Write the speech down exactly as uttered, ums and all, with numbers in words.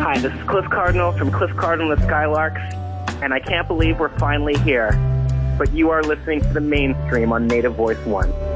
Hi, this is Cliff Cardinal from Cliff Cardinal and the Skylarks, and I can't believe we're finally here. But you are listening to the mainstream on Native Voice One.